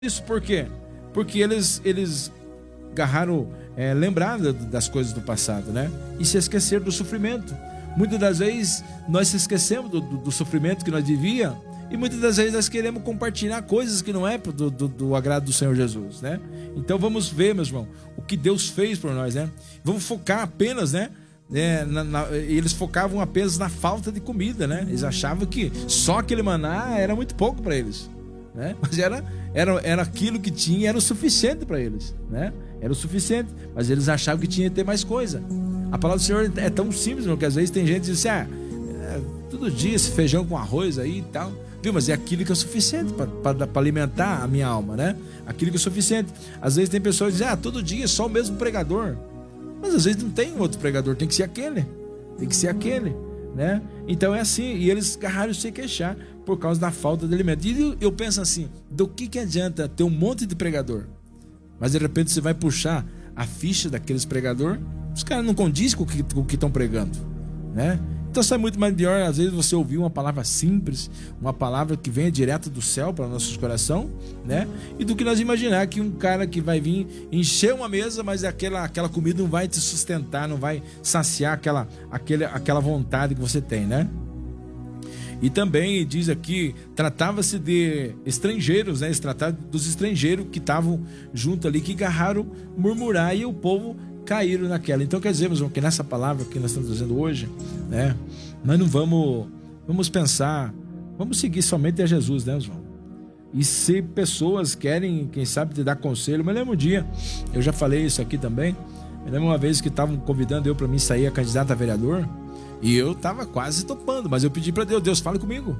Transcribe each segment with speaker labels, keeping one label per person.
Speaker 1: Isso por quê? Porque eles agarraram, lembraram das coisas do passado, né? E se esqueceram do sofrimento. Muitas das vezes nós se esquecemos do sofrimento que nós vivíamos, e muitas das vezes nós queremos compartilhar coisas que não é do agrado do Senhor Jesus, né? Então vamos ver, meus irmãos, o que Deus fez por nós, né? Vamos focar apenas, né? Eles focavam apenas na falta de comida, né? Eles achavam que só aquele maná era muito pouco para eles, né? Mas era aquilo que tinha, era o suficiente para eles, né? Era o suficiente, mas eles achavam que tinha que ter mais coisa. A palavra do Senhor é tão simples, irmão, que às vezes tem gente que diz assim, todo dia esse feijão com arroz aí e tal, viu? Mas é aquilo que é o suficiente para alimentar a minha alma, né? Aquilo que é o suficiente. Às vezes tem pessoas que dizem, todo dia é só o mesmo pregador. Mas às vezes não tem outro pregador, tem que ser aquele, né? Então é assim, e eles agarraram se queixar por causa da falta de alimento. E eu penso assim, do que adianta ter um monte de pregador, mas de repente você vai puxar a ficha daqueles pregadores, os caras não condizem com o que estão pregando, né? Então sai muito mais melhor, às vezes, você ouvir uma palavra simples, uma palavra que venha direto do céu para nossos corações, né? E do que nós imaginar que um cara que vai vir encher uma mesa, mas aquela comida não vai te sustentar, não vai saciar aquela vontade que você tem, né? E também diz aqui, tratava-se de estrangeiros, né? Eles tratavam dos estrangeiros que estavam junto ali, que agarraram murmurar, e o povo caíram naquela. Então quer dizer, meus irmãos, que nessa palavra que nós estamos dizendo hoje, né, nós não vamos pensar, vamos seguir somente a Jesus, né, meus irmãos? E se pessoas querem, quem sabe, te dar conselho, mas lembra um dia, eu já falei isso aqui também, eu lembro uma vez que estavam convidando eu para mim sair a candidato a vereador, e eu estava quase topando, mas eu pedi para Deus, fale comigo,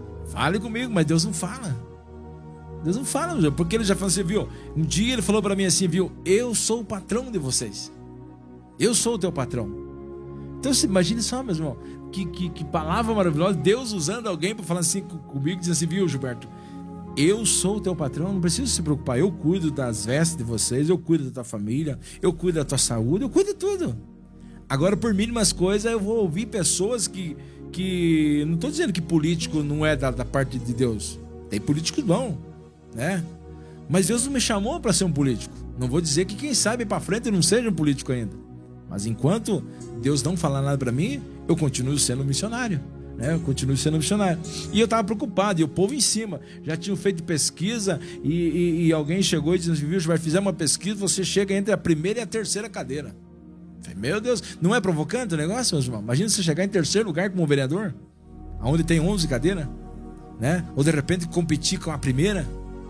Speaker 1: mas Deus não fala. Deus não fala, porque ele já falou assim, viu? Um dia ele falou para mim assim, viu? Eu sou o patrão de vocês. Eu sou o teu patrão. Então você imagine só, meu irmão, que palavra maravilhosa, Deus usando alguém para falar assim comigo, dizendo assim, viu, Gilberto? Eu sou o teu patrão, não preciso se preocupar, eu cuido das vestes de vocês, eu cuido da tua família, eu cuido da tua saúde, eu cuido de tudo. Agora, por mínimas coisas, eu vou ouvir pessoas que não estou dizendo que político não é da parte de Deus. Tem políticos bons, né? Mas Deus não me chamou para ser um político. Não vou dizer que quem sabe para frente não seja um político ainda. Mas enquanto Deus não falar nada para mim, eu continuo sendo missionário, né? Eu continuo sendo missionário. E eu estava preocupado, e o povo em cima já tinham feito pesquisa, e alguém chegou e disse, viu, vai fizer uma pesquisa, você chega entre a primeira e a terceira cadeira. Falei, meu Deus, não é provocante o negócio, meus irmãos? Imagina você chegar em terceiro lugar como vereador, onde tem 11 cadeiras, né? Ou de repente competir com a primeira.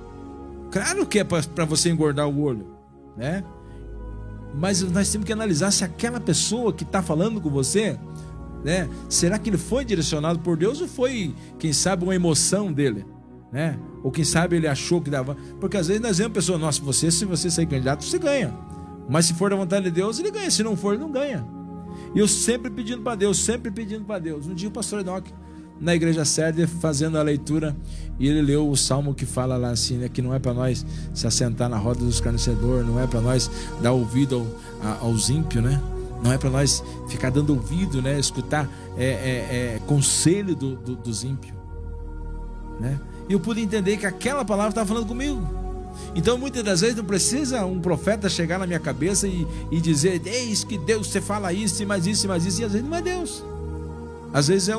Speaker 1: Claro que é para você engordar o olho, né? Mas nós temos que analisar se aquela pessoa que está falando com você, né? Será que ele foi direcionado por Deus ou foi, quem sabe, uma emoção dele, né? Ou quem sabe ele achou que dava. Porque às vezes nós vemos pessoas, nossa, se você sair candidato, você ganha. Mas se for da vontade de Deus, ele ganha. Se não for, ele não ganha. E eu sempre pedindo para Deus, Um dia o pastor Enoque, na igreja sede, fazendo a leitura, e ele leu o salmo que fala lá assim, né, que não é para nós se assentar na roda dos escarnecedores, não é para nós dar ouvido aos ímpios, né? Não é para nós ficar dando ouvido, né? Escutar conselho dos ímpios, né? E eu pude entender que aquela palavra estava falando comigo. Então muitas das vezes não precisa um profeta chegar na minha cabeça e dizer, eis que Deus, você fala isso, e mais isso, e mais isso, e às vezes não é Deus. Às vezes é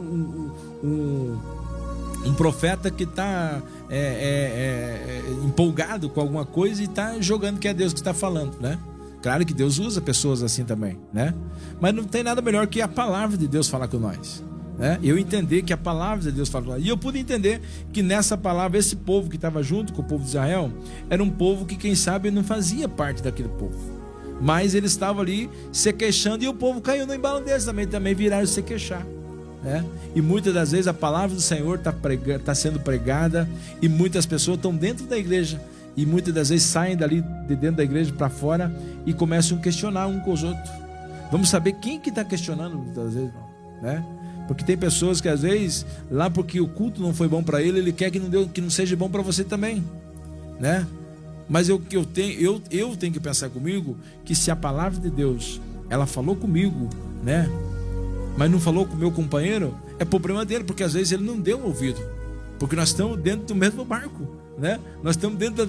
Speaker 1: um profeta que está empolgado com alguma coisa e está jogando que é Deus que está falando, né? Claro que Deus usa pessoas assim também, né? Mas não tem nada melhor que a palavra de Deus falar com nós, né? Eu entender que a palavra de Deus fala com nós. E eu pude entender que nessa palavra, esse povo que estava junto com o povo de Israel era um povo que, quem sabe, não fazia parte daquele povo, mas eles estavam ali se queixando, e o povo caiu no embalo deles também viraram se queixar, né? E muitas das vezes a palavra do Senhor está sendo pregada, e muitas pessoas estão dentro da igreja, e muitas das vezes saem dali de dentro da igreja para fora e começam a questionar um com os outros. Vamos saber quem que está questionando muitas vezes, né? Porque tem pessoas que às vezes, lá porque o culto não foi bom para ele quer que não seja bom para você também, né? Mas eu tenho que pensar comigo que se a palavra de Deus, ela falou comigo, né? Mas não falou com o meu companheiro, é problema dele, porque às vezes ele não deu ouvido, porque nós estamos dentro do mesmo barco, né? Nós estamos dentro